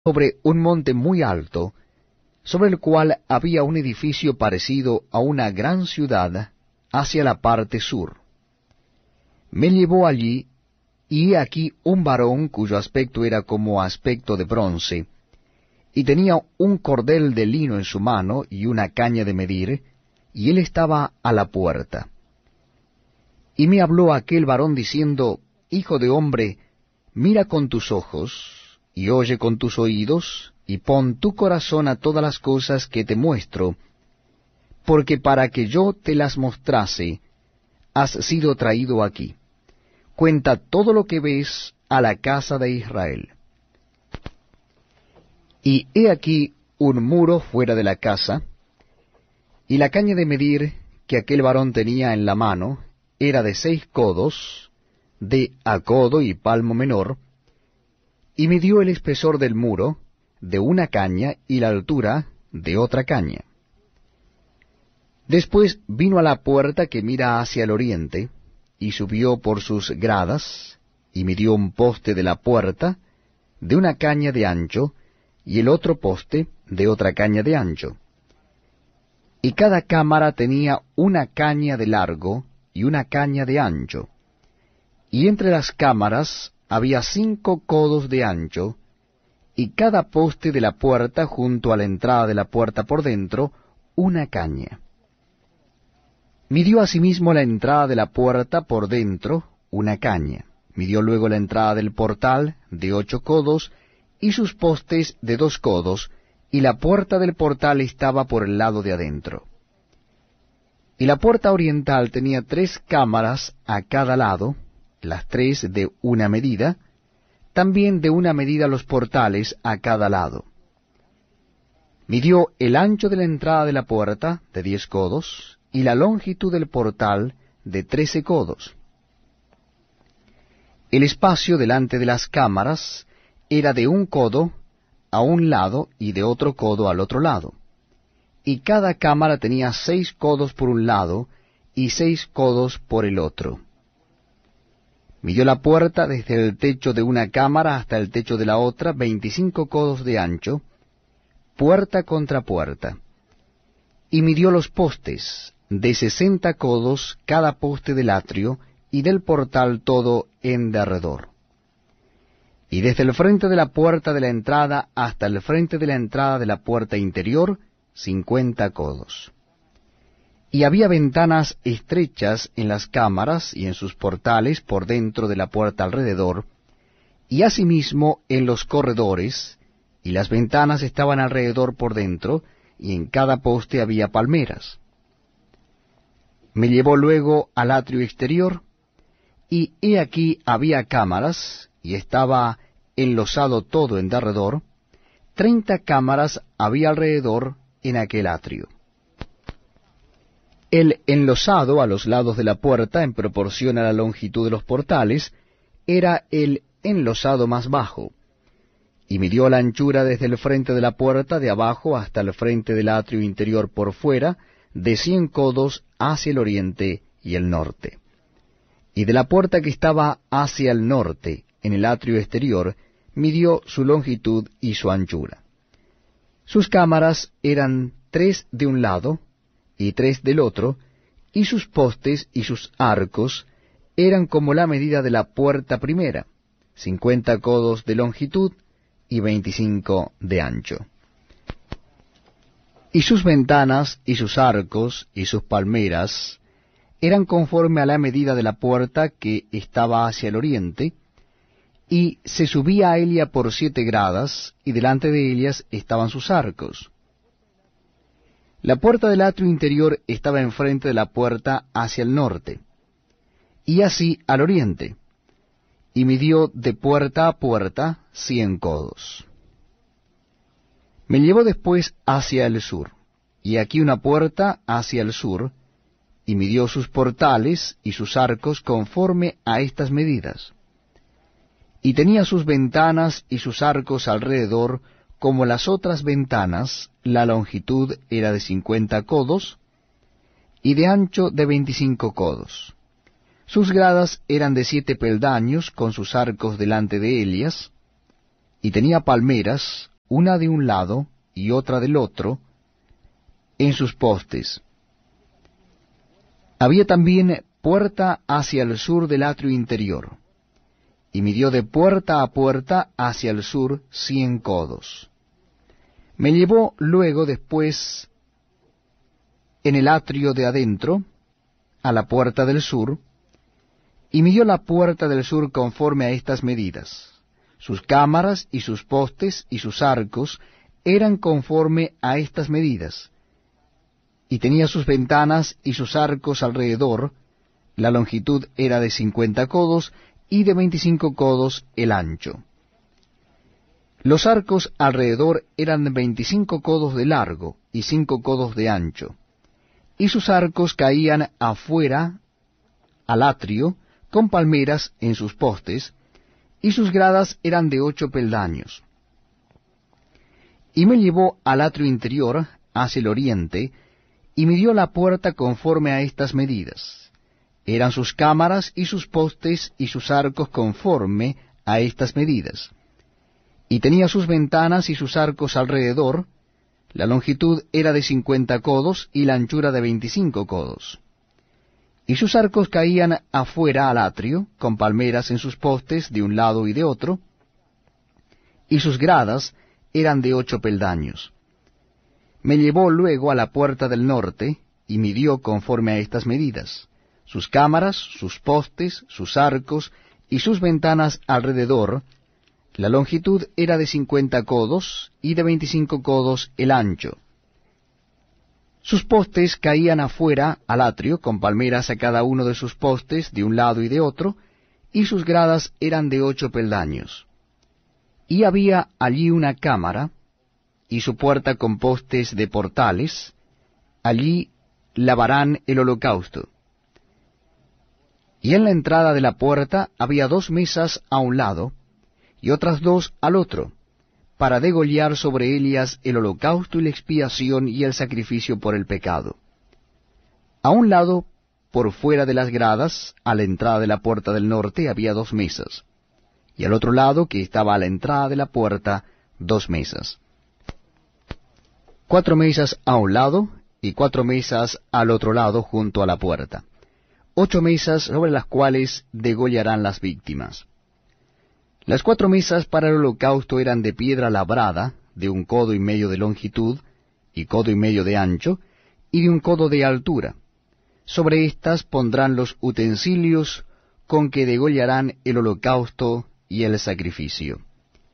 sobre un monte muy alto, sobre el cual había un edificio parecido a una gran ciudad hacia la parte sur. Me llevó allí, y he aquí un varón cuyo aspecto era como aspecto de bronce, y tenía un cordel de lino en su mano y una caña de medir, y él estaba a la puerta. Y me habló aquel varón diciendo, Hijo de hombre, mira con tus ojos, y oye con tus oídos, y pon tu corazón a todas las cosas que te muestro, porque para que yo te las mostrase, has sido traído aquí. Cuenta todo lo que ves a la casa de Israel. Y he aquí un muro fuera de la casa, y la caña de medir que aquel varón tenía en la mano era de 6 codos, de a codo y palmo menor, y midió el espesor del muro de una caña y la altura de otra caña. Después vino a la puerta que mira hacia el oriente, y subió por sus gradas, y midió un poste de la puerta de una caña de ancho, y el otro poste de otra caña de ancho. Y cada cámara tenía una caña de largo y una caña de ancho, y entre las cámaras había 5 codos de ancho, y cada poste de la puerta junto a la entrada de la puerta por dentro, una caña. Midió asimismo la entrada de la puerta por dentro, una caña. Midió luego la entrada del portal de 8 codos, y sus postes de 2 codos, y la puerta del portal estaba por el lado de adentro. Y la puerta oriental tenía 3 cámaras a cada lado, las 3 de una medida, también de una medida los portales a cada lado. Midió el ancho de la entrada de la puerta de 10 codos, y la longitud del portal de 13 codos. El espacio delante de las cámaras era de 1 codo a un lado y de otro codo al otro lado, y cada cámara tenía 6 codos por un lado y 6 codos por el otro. Midió la puerta desde el techo de una cámara hasta el techo de la otra, 25 codos de ancho, puerta contra puerta. Y midió los postes, de 60 codos cada poste del atrio, y del portal todo en derredor. Y desde el frente de la puerta de la entrada hasta el frente de la entrada de la puerta interior, 50 codos. Y había ventanas estrechas en las cámaras y en sus portales por dentro de la puerta alrededor, y asimismo en los corredores, y las ventanas estaban alrededor por dentro, y en cada poste había palmeras. Me llevó luego al atrio exterior, y he aquí había cámaras, y estaba enlosado todo en derredor, 30 cámaras había alrededor en aquel atrio. El enlosado a los lados de la puerta, en proporción a la longitud de los portales, era el enlosado más bajo, y midió la anchura desde el frente de la puerta de abajo hasta el frente del atrio interior por fuera, de 100 codos hacia el oriente y el norte. Y de la puerta que estaba hacia el norte, en el atrio exterior, midió su longitud y su anchura. Sus cámaras eran 3 de un lado y 3 del otro, y sus postes y sus arcos eran como la medida de la puerta primera, 50 codos de longitud y 25 de ancho. Y sus ventanas y sus arcos y sus palmeras eran conforme a la medida de la puerta que estaba hacia el oriente, y se subía a ella por 7 gradas, y delante de ellas estaban sus arcos. La puerta del atrio interior estaba enfrente de la puerta hacia el norte, y así al oriente, y midió de puerta a puerta 100 codos. Me llevó después hacia el sur, y aquí una puerta hacia el sur, y midió sus portales y sus arcos conforme a estas medidas. Y tenía sus ventanas y sus arcos alrededor, como las otras ventanas, la longitud era de 50 codos, y de ancho de 25 codos. Sus gradas eran de 7 peldaños, con sus arcos delante de ellas, y tenía palmeras, una de un lado y otra del otro, en sus postes. Había también puerta hacia el sur del atrio interior, y midió de puerta a puerta hacia el sur 100 codos. Me llevó luego después en el atrio de adentro, a la puerta del sur, y midió la puerta del sur conforme a estas medidas. Sus cámaras y sus postes y sus arcos eran conforme a estas medidas, y tenía sus ventanas y sus arcos alrededor. La longitud era de 50 codos, y de 25 codos el ancho. Los arcos alrededor eran 25 codos de largo y 5 codos de ancho, y sus arcos caían afuera al atrio, con palmeras en sus postes, y sus gradas eran de 8 peldaños. Y me llevó al atrio interior, hacia el oriente, y midió la puerta conforme a estas medidas. Eran sus cámaras y sus postes y sus arcos conforme a estas medidas. Y tenía sus ventanas y sus arcos alrededor. La longitud era de 50 codos y la anchura de 25 codos. Y sus arcos caían afuera al atrio, con palmeras en sus postes de un lado y de otro, y sus gradas eran de 8 peldaños. Me llevó luego a la puerta del norte, y midió conforme a estas medidas, sus cámaras, sus postes, sus arcos, y sus ventanas alrededor. La longitud era de 50 codos, y de 25 codos el ancho. Sus postes caían afuera al atrio, con palmeras a cada uno de sus postes, de un lado y de otro, y sus gradas eran de 8 peldaños. Y había allí una cámara, y su puerta con postes de portales. Allí lavarán el holocausto. Y en la entrada de la puerta había 2 mesas a un lado, y otras 2 al otro, para degollar sobre ellas el holocausto y la expiación y el sacrificio por el pecado. A un lado, por fuera de las gradas, a la entrada de la puerta del norte, había 2 mesas, y al otro lado, que estaba a la entrada de la puerta, 2 mesas. 4 mesas a un lado, y 4 mesas al otro lado junto a la puerta. 8 mesas sobre las cuales degollarán las víctimas. Las 4 mesas para el holocausto eran de piedra labrada, de 1 codo y medio de longitud, y codo y medio de ancho, y de 1 codo de altura. Sobre éstas pondrán los utensilios con que degollarán el holocausto y el sacrificio.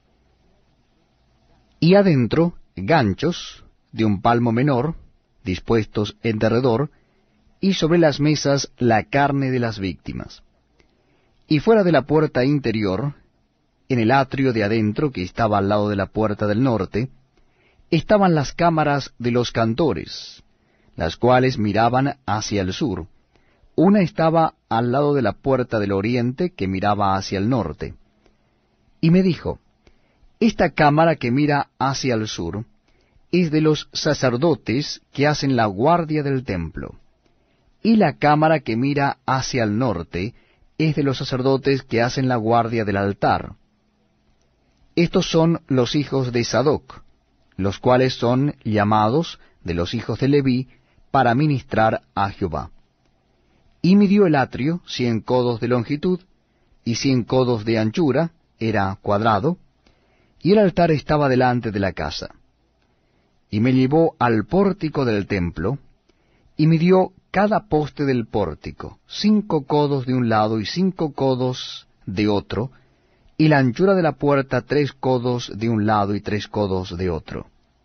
Y adentro, ganchos de 1 palmo menor, dispuestos en derredor, y sobre las mesas la carne de las víctimas. Y fuera de la puerta interior, en el atrio de adentro, que estaba al lado de la puerta del norte, estaban las cámaras de los cantores, las cuales miraban hacia el sur. Una estaba al lado de la puerta del oriente, que miraba hacia el norte. Y me dijo, esta cámara que mira hacia el sur es de los sacerdotes que hacen la guardia del templo, y la cámara que mira hacia el norte es de los sacerdotes que hacen la guardia del altar. Estos son los hijos de Sadoc, los cuales son llamados de los hijos de Leví para ministrar a Jehová. Y midió el atrio 100 codos de longitud y 100 codos de anchura, era cuadrado, y el altar estaba delante de la casa. Y me llevó al pórtico del templo, y midió cada poste del pórtico, 5 codos de un lado y 5 codos de otro, y la anchura de la puerta 3 codos de un lado y 3 codos de otro.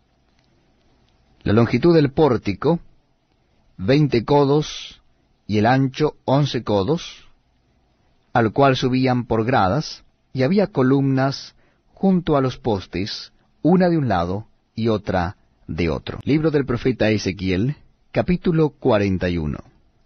La longitud del pórtico, 20 codos, y el ancho 11 codos, al cual subían por gradas, y había columnas junto a los postes, una de un lado y otra de otro. Libro del profeta Ezequiel, capítulo 41.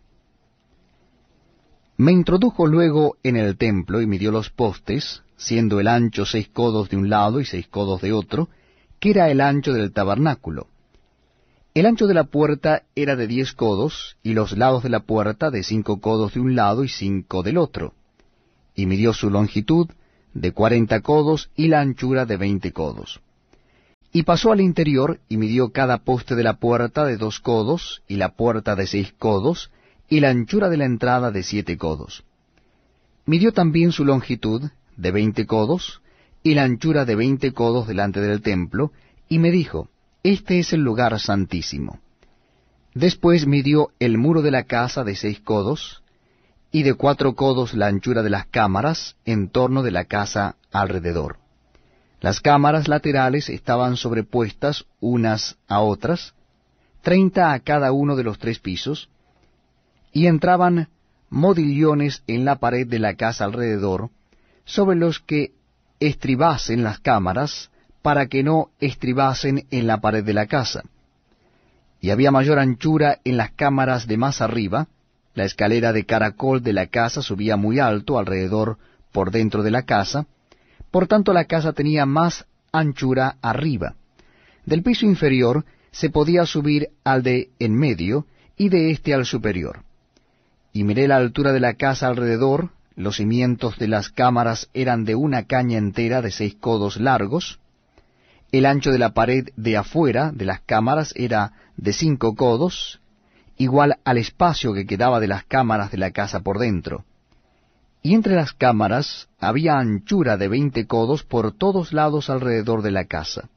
Me introdujo luego en el templo y midió los postes, siendo el ancho 6 codos de un lado y 6 codos de otro, que era el ancho del tabernáculo. El ancho de la puerta era de 10 codos, y los lados de la puerta de 5 codos de un lado y 5 del otro. Y midió su longitud de 40 codos y la anchura de 20 codos. Y pasó al interior, y midió cada poste de la puerta de 2 codos, y la puerta de 6 codos, y la anchura de la entrada de 7 codos. Midió también su longitud de 20 codos, y la anchura de 20 codos delante del templo, y me dijo, este es el lugar santísimo. Después midió el muro de la casa de 6 codos, y de 4 codos la anchura de las cámaras en torno de la casa alrededor. Las cámaras laterales estaban sobrepuestas unas a otras, 30 a cada uno de los 3 pisos, y entraban modillones en la pared de la casa alrededor, sobre los que estribasen las cámaras, para que no estribasen en la pared de la casa. Y había mayor anchura en las cámaras de más arriba. La escalera de caracol de la casa subía muy alto alrededor por dentro de la casa, por tanto la casa tenía más anchura arriba. Del piso inferior se podía subir al de en medio, y de éste al superior. Y miré la altura de la casa alrededor. Los cimientos de las cámaras eran de una caña entera de 6 codos largos. El ancho de la pared de afuera de las cámaras era de 5 codos, igual al espacio que quedaba de las cámaras de la casa por dentro. Y entre las cámaras había anchura de 20 codos por todos lados alrededor de la casa.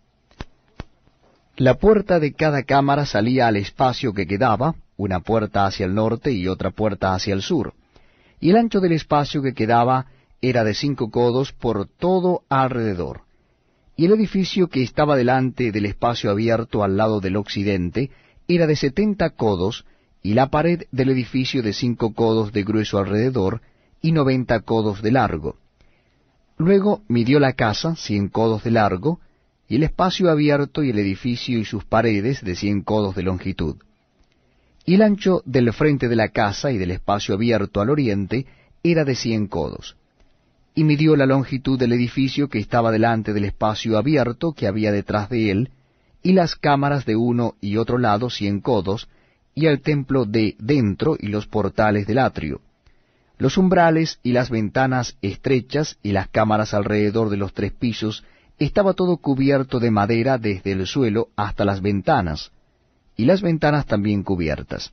La puerta de cada cámara salía al espacio que quedaba, una puerta hacia el norte y otra puerta hacia el sur. Y el ancho del espacio que quedaba era de 5 codos por todo alrededor. Y el edificio que estaba delante del espacio abierto al lado del occidente era de 70 codos, y la pared del edificio de 5 codos de grueso alrededor, y 90 codos de largo. Luego midió la casa 100 codos de largo, y el espacio abierto y el edificio y sus paredes de 100 codos de longitud. Y el ancho del frente de la casa y del espacio abierto al oriente era de 100 codos. Y midió la longitud del edificio que estaba delante del espacio abierto que había detrás de él, y las cámaras de uno y otro lado 100 codos, y el templo de dentro y los portales del atrio, los umbrales y las ventanas estrechas y las cámaras alrededor de los 3 pisos, estaba todo cubierto de madera desde el suelo hasta las ventanas, y las ventanas también cubiertas.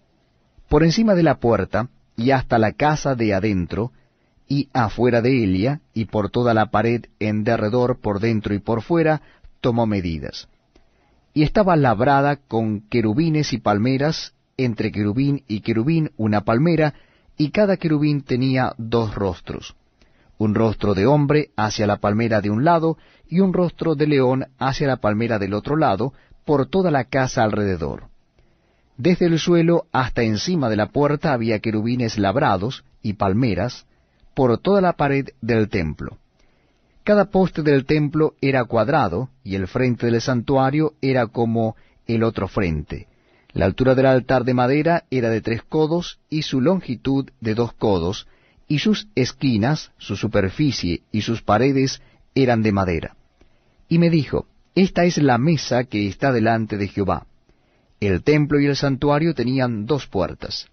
Por encima de la puerta, y hasta la casa de adentro, y afuera de ella, y por toda la pared en derredor, por dentro y por fuera, tomó medidas. Y estaba labrada con querubines y palmeras, entre querubín y querubín una palmera, y cada querubín tenía 2 rostros, un rostro de hombre hacia la palmera de un lado, y un rostro de león hacia la palmera del otro lado, por toda la casa alrededor. Desde el suelo hasta encima de la puerta había querubines labrados y palmeras, por toda la pared del templo. Cada poste del templo era cuadrado, y el frente del santuario era como el otro frente. La altura del altar de madera era de 3 codos, y su longitud de 2 codos, y sus esquinas, su superficie y sus paredes eran de madera. Y me dijo, esta es la mesa que está delante de Jehová. El templo y el santuario tenían 2 puertas.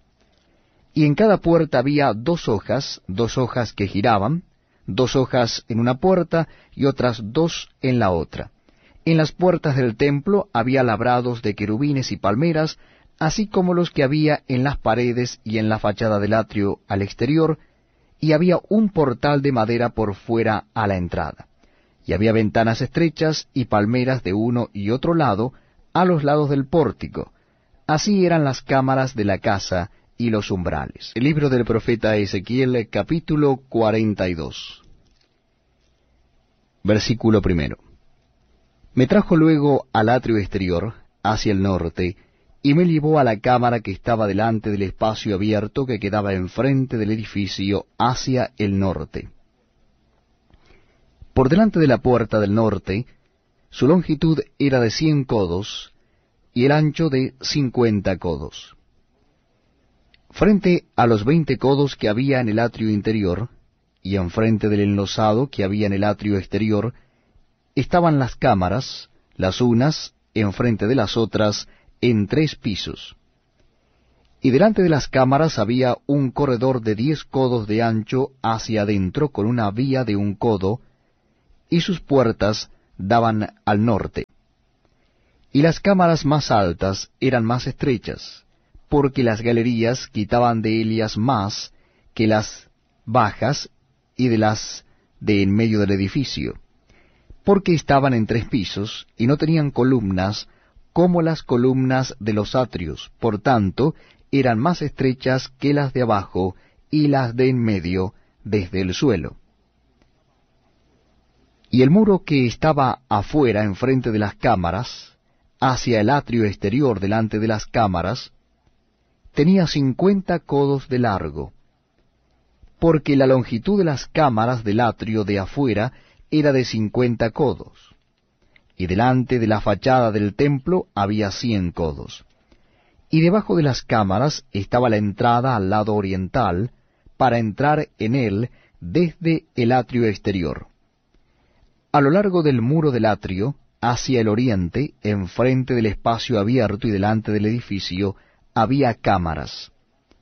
Y en cada puerta había 2 hojas que giraban, 2 hojas en una puerta y otras 2 en la otra. En las puertas del templo había labrados de querubines y palmeras, así como los que había en las paredes y en la fachada del atrio al exterior, y había un portal de madera por fuera a la entrada. Y había ventanas estrechas y palmeras de uno y otro lado, a los lados del pórtico. Así eran las cámaras de la casa y los umbrales. El libro del profeta Ezequiel, capítulo 42. Versículo 1. Me trajo luego al atrio exterior, hacia el norte, y me llevó a la cámara que estaba delante del espacio abierto que quedaba enfrente del edificio hacia el norte. Por delante de la puerta del norte, su longitud era de 100 codos, y el ancho de 50 codos. Frente a los 20 codos que había en el atrio interior, y enfrente del enlosado que había en el atrio exterior, estaban las cámaras, las unas enfrente de las otras, en 3 pisos. Y delante de las cámaras había un corredor de 10 codos de ancho hacia adentro, con una vía de 1 codo, y sus puertas daban al norte. Y las cámaras más altas eran más estrechas, porque las galerías quitaban de ellas más que las bajas y de las de en medio del edificio, porque estaban en 3 pisos, y no tenían columnas como las columnas de los atrios, por tanto eran más estrechas que las de abajo y las de en medio desde el suelo. Y el muro que estaba afuera enfrente de las cámaras, hacia el atrio exterior delante de las cámaras, tenía 50 codos de largo, porque la longitud de las cámaras del atrio de afuera era de 50 codos, y delante de la fachada del templo había 100 codos. Y debajo de las cámaras estaba la entrada al lado oriental, para entrar en él desde el atrio exterior. A lo largo del muro del atrio, hacia el oriente, enfrente del espacio abierto y delante del edificio, había cámaras.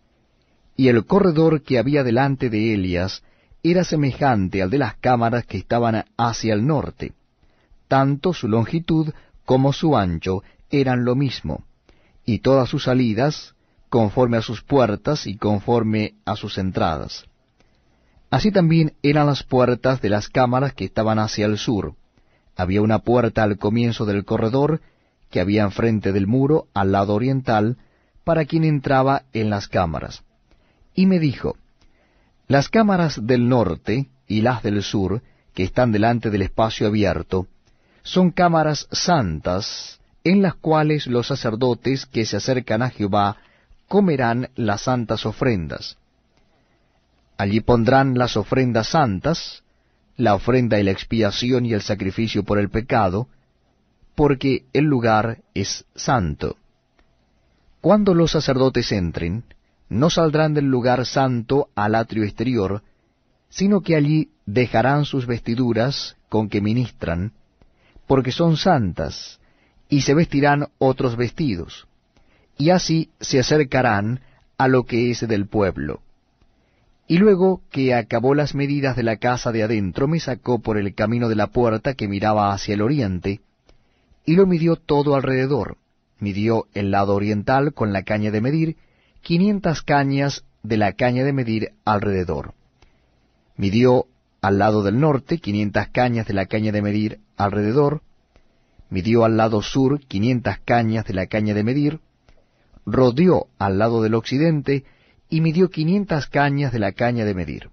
Y el corredor que había delante de ellas era semejante al de las cámaras que estaban hacia el norte. Tanto su longitud como su ancho eran lo mismo, y todas sus salidas, conforme a sus puertas y conforme a sus entradas. Así también eran las puertas de las cámaras que estaban hacia el sur. Había una puerta al comienzo del corredor, que había enfrente del muro, al lado oriental, para quien entraba en las cámaras. Y me dijo, las cámaras del norte y las del sur, que están delante del espacio abierto, son cámaras santas, en las cuales los sacerdotes que se acercan a Jehová comerán las santas ofrendas. Allí pondrán las ofrendas santas, la ofrenda y la expiación y el sacrificio por el pecado, porque el lugar es santo. Cuando los sacerdotes entren, no saldrán del lugar santo al atrio exterior, sino que allí dejarán sus vestiduras con que ministran, porque son santas, y se vestirán otros vestidos, y así se acercarán a lo que es del pueblo. Y luego que acabó las medidas de la casa de adentro, me sacó por el camino de la puerta que miraba hacia el oriente, y lo midió todo alrededor. Midió el lado oriental con la caña de medir, 500 cañas de la caña de medir alrededor. Midió al lado del norte 500 cañas de la caña de medir alrededor. Midió al lado sur 500 cañas de la caña de medir. Rodeó al lado del occidente y midió 500 cañas de la caña de medir.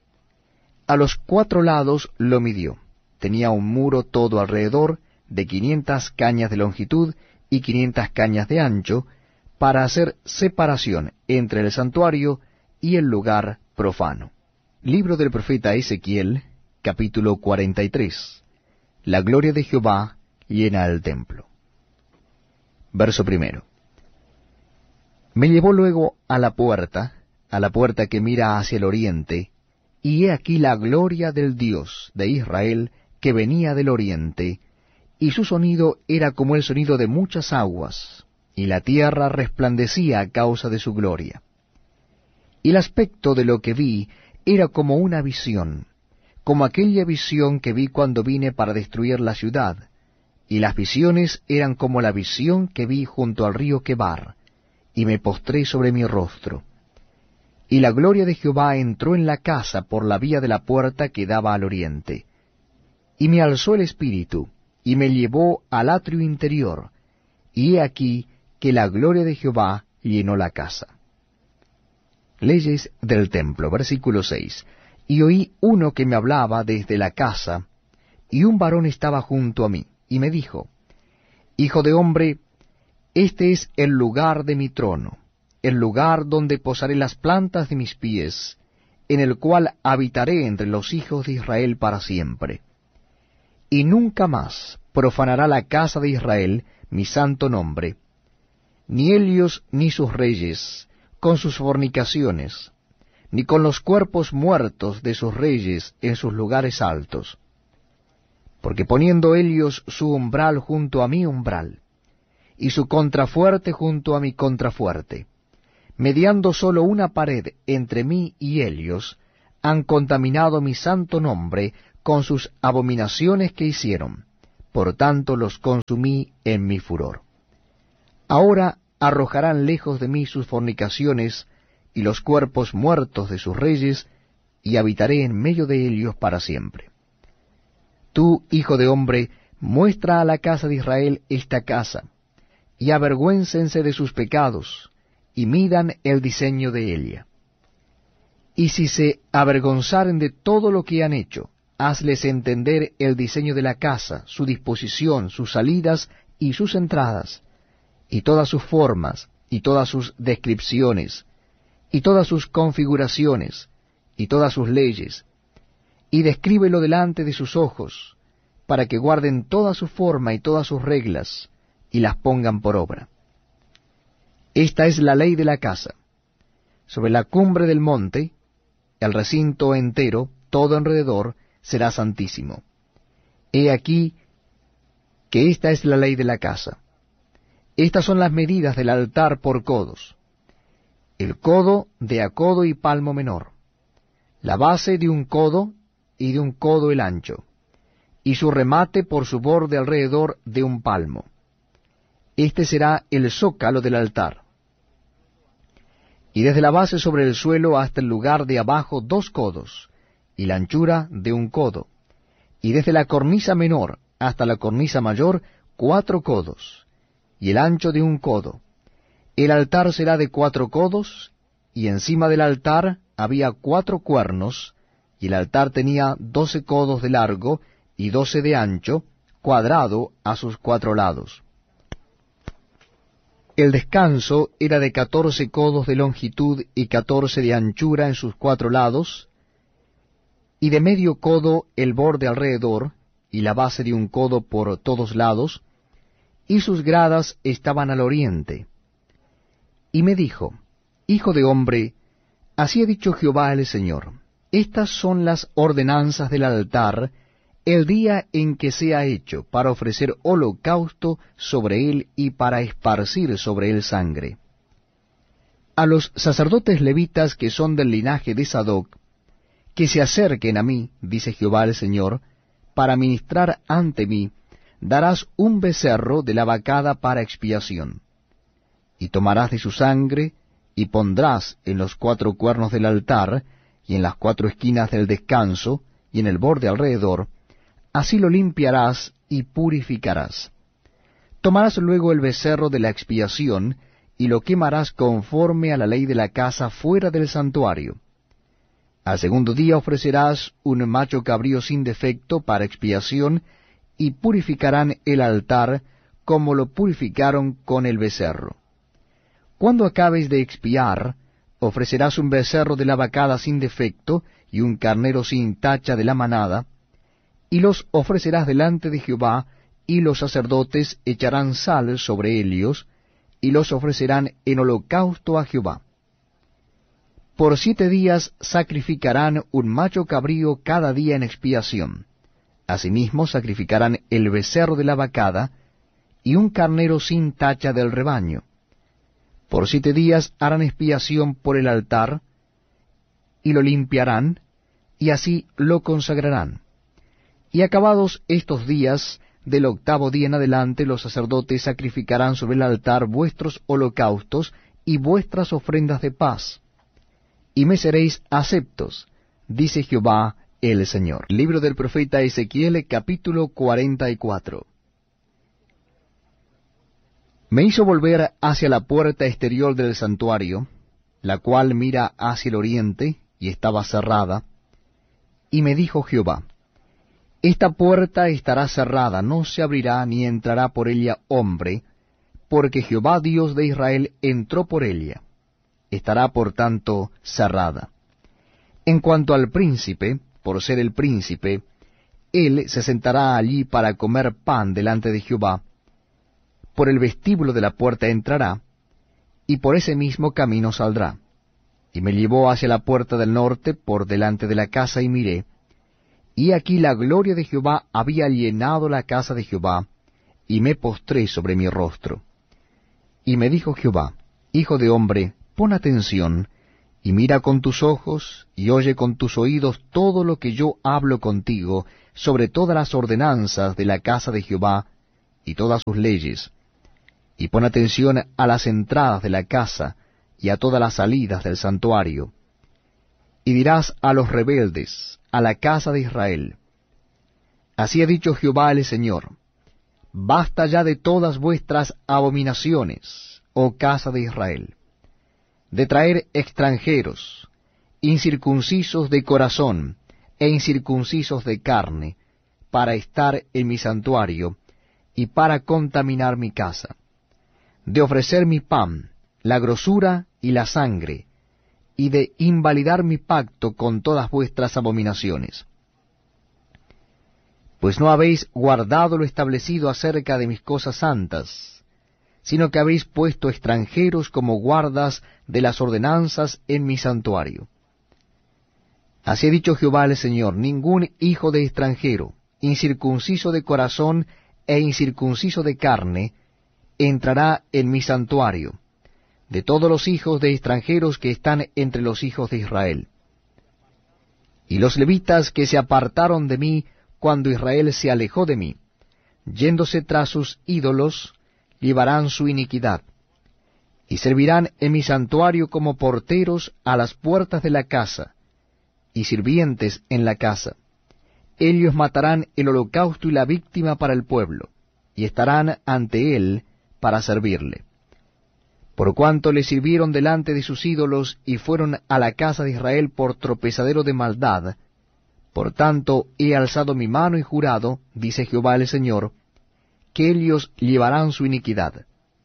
A los 4 lados lo midió. Tenía un muro todo alrededor de 500 cañas de longitud y 500 cañas de ancho, para hacer separación entre el santuario y el lugar profano. Libro del profeta Ezequiel, capítulo 43. La gloria de Jehová llena el templo. Verso 1. Me llevó luego a la puerta que mira hacia el oriente, y he aquí la gloria del Dios de Israel que venía del oriente, y su sonido era como el sonido de muchas aguas, y la tierra resplandecía a causa de su gloria. Y el aspecto de lo que vi era como una visión, como aquella visión que vi cuando vine para destruir la ciudad, y las visiones eran como la visión que vi junto al río Quebar, y me postré sobre mi rostro. Y la gloria de Jehová entró en la casa por la vía de la puerta que daba al oriente. Y me alzó el espíritu, y me llevó al atrio interior, y he aquí que la gloria de Jehová llenó la casa. Leyes del templo, versículo 6. Y oí uno que me hablaba desde la casa, y un varón estaba junto a mí, y me dijo, Hijo de hombre, este es el lugar de mi trono, el lugar donde posaré las plantas de mis pies, en el cual habitaré entre los hijos de Israel para siempre. Y nunca más profanará la casa de Israel mi santo nombre, ni ellos ni sus reyes, con sus fornicaciones, ni con los cuerpos muertos de sus reyes en sus lugares altos. Porque poniendo ellos su umbral junto a mi umbral, y su contrafuerte junto a mi contrafuerte, mediando sólo una pared entre mí y ellos, han contaminado mi santo nombre con sus abominaciones que hicieron, por tanto los consumí en mi furor. Ahora arrojarán lejos de mí sus fornicaciones y los cuerpos muertos de sus reyes, y habitaré en medio de ellos para siempre. Tú, hijo de hombre, muestra a la casa de Israel esta casa, y avergüéncense de sus pecados, y midan el diseño de ella. Y si se avergonzaren de todo lo que han hecho, hazles entender el diseño de la casa, su disposición, sus salidas y sus entradas, y todas sus formas, y todas sus descripciones, y todas sus configuraciones, y todas sus leyes, y descríbelo delante de sus ojos, para que guarden toda su forma y todas sus reglas, y las pongan por obra. Esta es la ley de la casa. Sobre la cumbre del monte, el recinto entero, todo alrededor, será santísimo. He aquí que esta es la ley de la casa. Estas son las medidas del altar por codos. El codo de a codo y palmo menor. La base de un codo y de un codo el ancho, y su remate por su borde alrededor de un palmo. Este será el zócalo del altar. Y desde la base sobre el suelo hasta el lugar de abajo 2 codos, y la anchura de un codo, y desde la cornisa menor hasta la cornisa mayor 4 codos, y el ancho de un codo. El altar será de 4 codos, y encima del altar había 4 cuernos, y el altar tenía 12 codos de largo y 12 de ancho, cuadrado a sus 4 lados. El descanso era de 14 codos de longitud y 14 de anchura en sus 4 lados, y de medio codo el borde alrededor, y la base de un codo por todos lados, y sus gradas estaban al oriente. Y me dijo, Hijo de hombre, así ha dicho Jehová el Señor, estas son las ordenanzas del altar, el día en que sea hecho, para ofrecer holocausto sobre él y para esparcir sobre él sangre. A los sacerdotes levitas que son del linaje de Sadoc, que se acerquen a mí, dice Jehová el Señor, para ministrar ante mí, darás un becerro de la vacada para expiación. Y tomarás de su sangre, y pondrás en los 4 cuernos del altar, y en las 4 esquinas del descanso, y en el borde alrededor, así lo limpiarás y purificarás. Tomarás luego el becerro de la expiación, y lo quemarás conforme a la ley de la casa fuera del santuario. Al segundo día ofrecerás un macho cabrío sin defecto para expiación, y purificarán el altar como lo purificaron con el becerro. Cuando acabes de expiar, ofrecerás un becerro de la vacada sin defecto, y un carnero sin tacha de la manada, y los ofrecerás delante de Jehová, y los sacerdotes echarán sal sobre ellos, y los ofrecerán en holocausto a Jehová. Por 7 días sacrificarán un macho cabrío cada día en expiación. Asimismo sacrificarán el becerro de la vacada, y un carnero sin tacha del rebaño. Por 7 días harán expiación por el altar, y lo limpiarán, y así lo consagrarán. Y acabados estos días, del 8º día en adelante, los sacerdotes sacrificarán sobre el altar vuestros holocaustos y vuestras ofrendas de paz, y me seréis aceptos, dice Jehová el Señor. Libro del profeta Ezequiel, capítulo 44. Me hizo volver hacia la puerta exterior del santuario, la cual mira hacia el oriente, y estaba cerrada, y me dijo Jehová, esta puerta estará cerrada, no se abrirá ni entrará por ella hombre, porque Jehová Dios de Israel entró por ella. Estará por tanto cerrada. En cuanto al príncipe, por ser el príncipe, él se sentará allí para comer pan delante de Jehová. Por el vestíbulo de la puerta entrará, y por ese mismo camino saldrá. Y me llevó hacia la puerta del norte por delante de la casa, y miré, y aquí la gloria de Jehová había llenado la casa de Jehová, y me postré sobre mi rostro. Y me dijo Jehová, Hijo de hombre, pon atención, y mira con tus ojos, y oye con tus oídos todo lo que yo hablo contigo sobre todas las ordenanzas de la casa de Jehová, y todas sus leyes, y pon atención a las entradas de la casa, y a todas las salidas del santuario. Y dirás a los rebeldes, a la casa de Israel, así ha dicho Jehová el Señor, basta ya de todas vuestras abominaciones, oh casa de Israel, de traer extranjeros, incircuncisos de corazón e incircuncisos de carne, para estar en mi santuario y para contaminar mi casa, de ofrecer mi pan, la grosura y la sangre, y de invalidar mi pacto con todas vuestras abominaciones. Pues no habéis guardado lo establecido acerca de mis cosas santas, sino que habéis puesto extranjeros como guardas de las ordenanzas en mi santuario. Así ha dicho Jehová el Señor, ningún hijo de extranjero, incircunciso de corazón e incircunciso de carne, entrará en mi santuario, de todos los hijos de extranjeros que están entre los hijos de Israel. Y los levitas que se apartaron de mí cuando Israel se alejó de mí, yéndose tras sus ídolos, llevarán su iniquidad, y servirán en mi santuario como porteros a las puertas de la casa, y sirvientes en la casa. Ellos matarán el holocausto y la víctima para el pueblo, y estarán ante él para servirle. Por cuanto le sirvieron delante de sus ídolos y fueron a la casa de Israel por tropezadero de maldad, por tanto he alzado mi mano y jurado, dice Jehová el Señor, que ellos llevarán su iniquidad.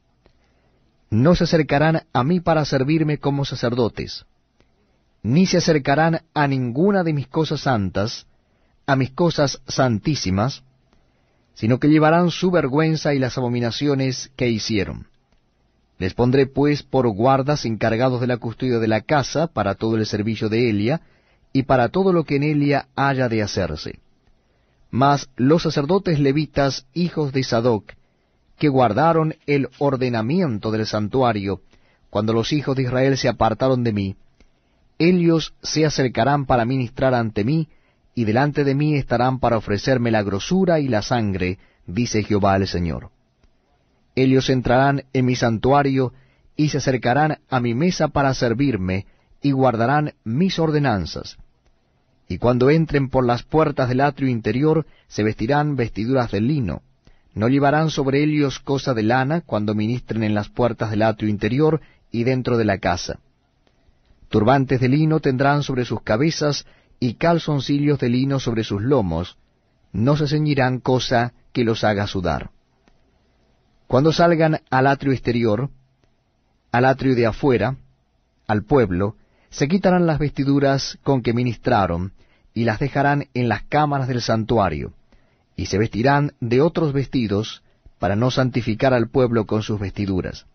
No se acercarán a mí para servirme como sacerdotes, ni se acercarán a ninguna de mis cosas santas, a mis cosas santísimas, sino que llevarán su vergüenza y las abominaciones que hicieron. Les pondré pues por guardas encargados de la custodia de la casa para todo el servicio de Elia, y para todo lo que en Elia haya de hacerse. Mas los sacerdotes levitas, hijos de Sadoc, que guardaron el ordenamiento del santuario, cuando los hijos de Israel se apartaron de mí, ellos se acercarán para ministrar ante mí, y delante de mí estarán para ofrecerme la grosura y la sangre, dice Jehová el Señor. Ellos entrarán en mi santuario, y se acercarán a mi mesa para servirme, y guardarán mis ordenanzas. Y cuando entren por las puertas del atrio interior, se vestirán vestiduras de lino. No llevarán sobre ellos cosa de lana cuando ministren en las puertas del atrio interior y dentro de la casa. Turbantes de lino tendrán sobre sus cabezas, y calzoncillos de lino sobre sus lomos. No se ceñirán cosa que los haga sudar. Cuando salgan al atrio exterior, al atrio de afuera, al pueblo, se quitarán las vestiduras con que ministraron, y las dejarán en las cámaras del santuario, y se vestirán de otros vestidos, para no santificar al pueblo con sus vestiduras.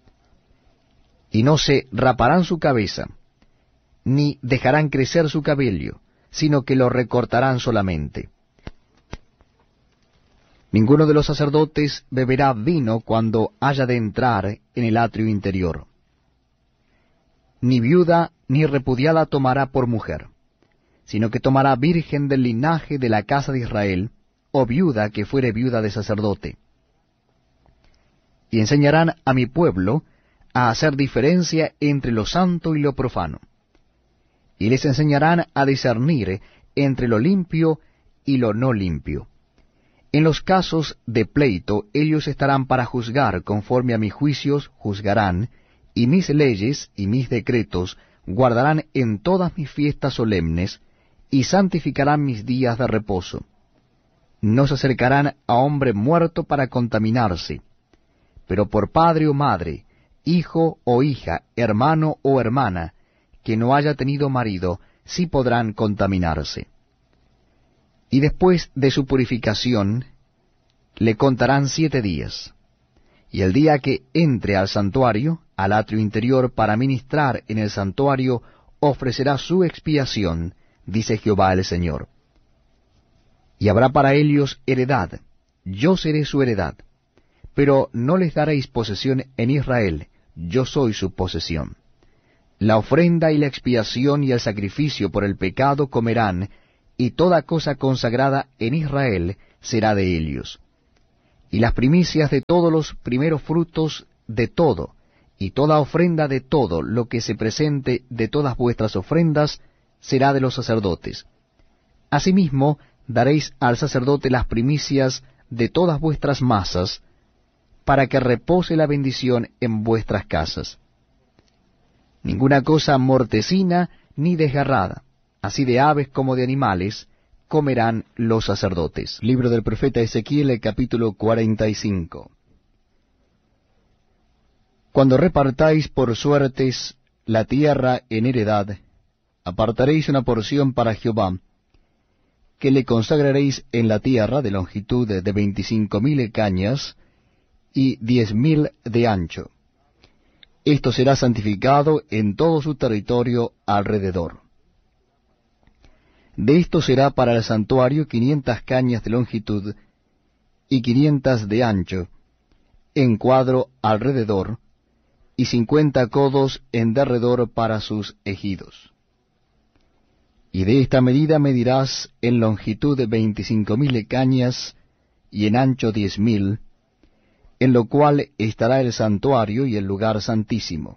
Y no se raparán su cabeza, ni dejarán crecer su cabello, sino que lo recortarán solamente. Ninguno de los sacerdotes beberá vino cuando haya de entrar en el atrio interior. Ni viuda ni repudiada tomará por mujer, sino que tomará virgen del linaje de la casa de Israel, o viuda que fuere viuda de sacerdote. Y enseñarán a mi pueblo a hacer diferencia entre lo santo y lo profano. Y les enseñarán a discernir entre lo limpio y lo no limpio. En los casos de pleito ellos estarán para juzgar, conforme a mis juicios juzgarán, y mis leyes y mis decretos guardarán en todas mis fiestas solemnes, y santificarán mis días de reposo. No se acercarán a hombre muerto para contaminarse, pero por padre o madre, hijo o hija, hermano o hermana, que no haya tenido marido, sí podrán contaminarse. Y después de su purificación, le contarán 7 días. Y el día que entre al santuario, al atrio interior, para ministrar en el santuario, ofrecerá su expiación, dice Jehová el Señor. Y habrá para ellos heredad, yo seré su heredad, pero no les daréis posesión en Israel, yo soy su posesión. La ofrenda y la expiación y el sacrificio por el pecado comerán, y toda cosa consagrada en Israel será de ellos. Y las primicias de todos los primeros frutos de todo, y toda ofrenda de todo lo que se presente de todas vuestras ofrendas, será de los sacerdotes. Asimismo, daréis al sacerdote las primicias de todas vuestras masas, para que repose la bendición en vuestras casas. Ninguna cosa mortecina ni desgarrada, así de aves como de animales, comerán los sacerdotes. Libro del profeta Ezequiel, capítulo 45. Cuando repartáis por suertes la tierra en heredad, apartaréis una porción para Jehová, que le consagraréis en la tierra de longitud de 25,000 cañas y 10,000 de ancho. Esto será santificado en todo su territorio alrededor. De esto será para el santuario 500 cañas de longitud y 500 de ancho, en cuadro alrededor, y 50 codos en derredor para sus ejidos. Y de esta medida medirás en longitud 25,000 cañas y en ancho 10,000, en lo cual estará el santuario y el lugar santísimo.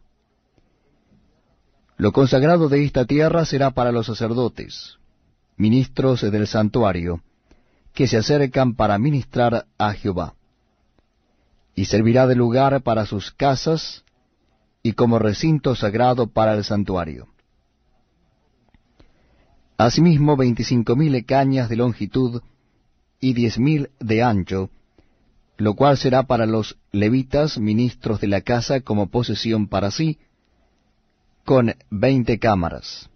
Lo consagrado de esta tierra será para los sacerdotes, ministros del santuario, que se acercan para ministrar a Jehová. Y servirá de lugar para sus casas, y como recinto sagrado para el santuario. Asimismo 25,000 cañas de longitud y 10,000 de ancho, lo cual será para los levitas, ministros de la casa, como posesión para sí, con 20 cámaras.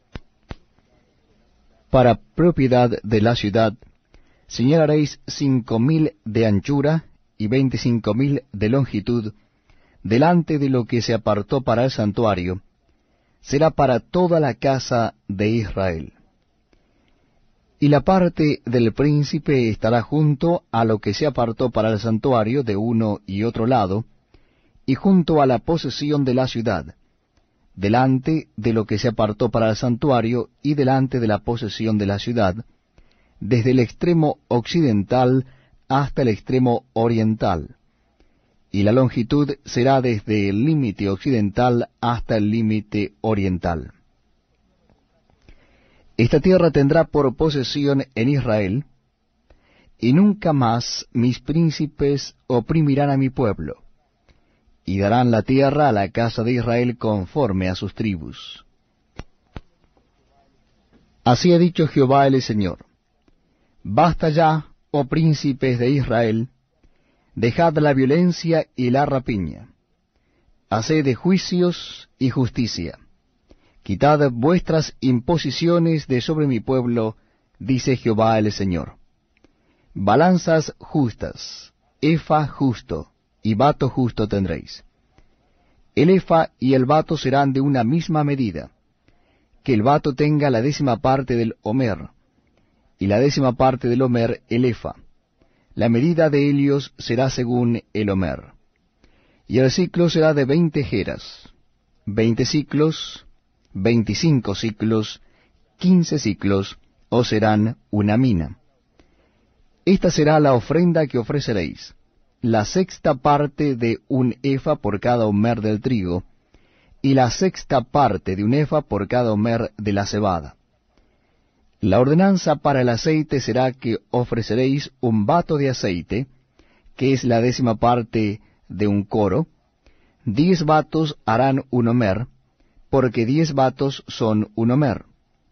Para propiedad de la ciudad, señalaréis 5,000 de anchura y 25,000 de longitud, delante de lo que se apartó para el santuario, será para toda la casa de Israel. Y la parte del príncipe estará junto a lo que se apartó para el santuario de uno y otro lado, y junto a la posesión de la ciudad, delante de lo que se apartó para el santuario y delante de la posesión de la ciudad, desde el extremo occidental hasta el extremo oriental. Y la longitud será desde el límite occidental hasta el límite oriental. Esta tierra tendrá por posesión en Israel, y nunca más mis príncipes oprimirán a mi pueblo, y darán la tierra a la casa de Israel conforme a sus tribus. Así ha dicho Jehová el Señor: Basta ya, oh príncipes de Israel, dejad la violencia y la rapiña, haced juicios y justicia. Quitad vuestras imposiciones de sobre mi pueblo, dice Jehová el Señor. Balanzas justas, efa justo, y bato justo tendréis. El efa y el bato serán de una misma medida, que el bato tenga la 10ª parte del homer, y la 10ª parte del homer el efa. La medida de ellos será según el homer. Y el ciclo será de 20 geras, 20 ciclos, 25 ciclos, 15 ciclos, o serán una mina. Esta será la ofrenda que ofreceréis, la 6ª parte de un efa por cada homer del trigo, y la 6ª parte de un efa por cada homer de la cebada. La ordenanza para el aceite será que ofreceréis un bato de aceite, que es la 10ª parte de un coro. 10 batos harán un homer, porque 10 batos son un homer.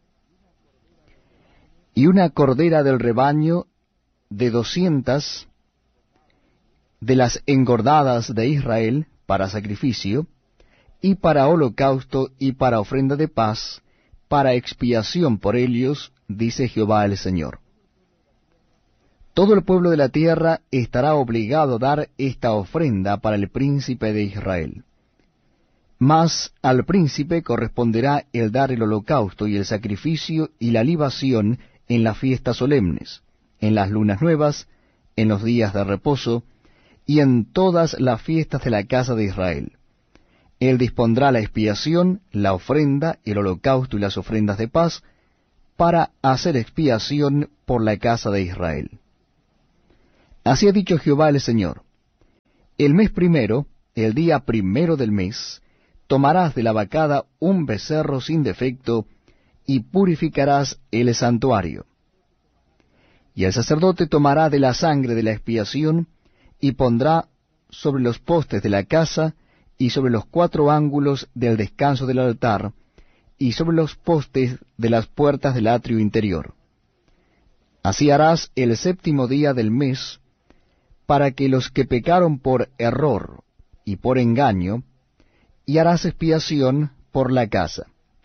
Y una cordera del rebaño de 200 de las engordadas de Israel para sacrificio, y para holocausto y para ofrenda de paz, para expiación por ellos, dice Jehová el Señor. Todo el pueblo de la tierra estará obligado a dar esta ofrenda para el príncipe de Israel. Mas al príncipe corresponderá el dar el holocausto y el sacrificio y la libación en las fiestas solemnes, en las lunas nuevas, en los días de reposo, y en todas las fiestas de la casa de Israel. Él dispondrá la expiación, la ofrenda, el holocausto y las ofrendas de paz, para hacer expiación por la casa de Israel. Así ha dicho Jehová el Señor: el mes primero, el día primero del mes, tomarás de la vacada un becerro sin defecto, y purificarás el santuario. Y el sacerdote tomará de la sangre de la expiación, y pondrá sobre los postes de la casa, y sobre los 4 ángulos del descanso del altar, y sobre los postes de las puertas del atrio interior. Así harás el 7º día del mes, para que los que pecaron por error y por engaño, y harás expiación por la casa.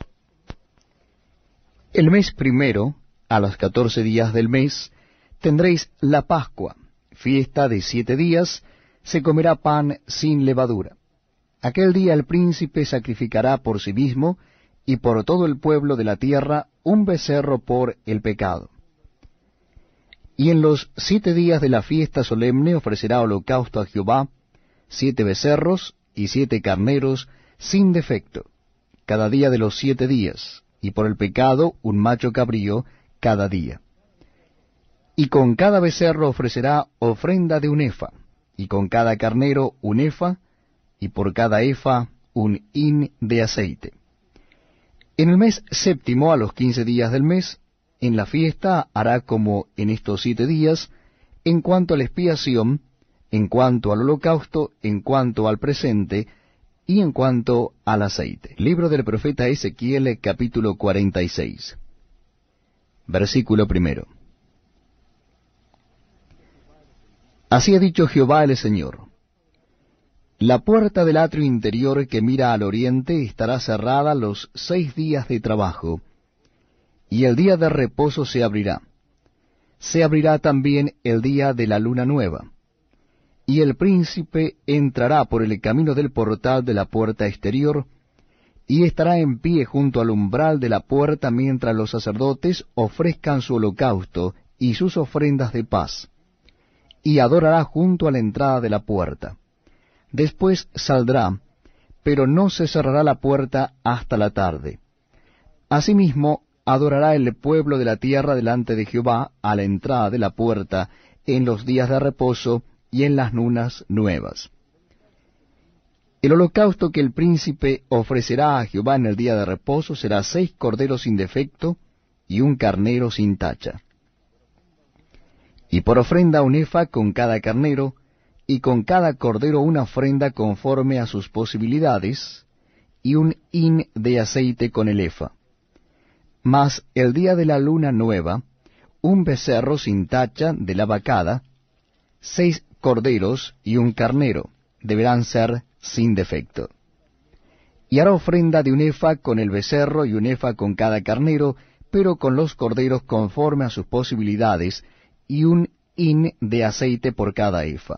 El mes primero, a los 14 días del mes, tendréis la Pascua, fiesta de 7 días, se comerá pan sin levadura. Aquel día el príncipe sacrificará por sí mismo y por todo el pueblo de la tierra un becerro por el pecado. Y en los 7 días de la fiesta solemne ofrecerá holocausto a Jehová, 7 becerros y 7 carneros sin defecto, cada día de los 7 días, y por el pecado un macho cabrío cada día. Y con cada becerro ofrecerá ofrenda de un efa, y con cada carnero un efa, y por cada efa un hin de aceite. En el mes 7º, a los 15 días del mes, en la fiesta hará como en estos 7 días, en cuanto a la expiación, en cuanto al holocausto, en cuanto al presente, y en cuanto al aceite. Libro del profeta Ezequiel, capítulo 46. Versículo 1. Así ha dicho Jehová el Señor: la puerta del atrio interior que mira al oriente estará cerrada los 6 días de trabajo, y el día de reposo se abrirá. Se abrirá también el día de la luna nueva. Y el príncipe entrará por el camino del portal de la puerta exterior, y estará en pie junto al umbral de la puerta mientras los sacerdotes ofrezcan su holocausto y sus ofrendas de paz, y adorará junto a la entrada de la puerta. Después saldrá, pero no se cerrará la puerta hasta la tarde. Asimismo, adorará el pueblo de la tierra delante de Jehová a la entrada de la puerta en los días de reposo y en las lunas nuevas. El holocausto que el príncipe ofrecerá a Jehová en el día de reposo será 6 corderos sin defecto y un carnero sin tacha. Y por ofrenda un efa con cada carnero, y con cada cordero una ofrenda conforme a sus posibilidades, y un hin de aceite con el efa. Mas el día de la luna nueva, un becerro sin tacha de la vacada, 6 corderos y un carnero, deberán ser sin defecto. Y hará ofrenda de un efa con el becerro y un efa con cada carnero, pero con los corderos conforme a sus posibilidades, y un hin de aceite por cada efa.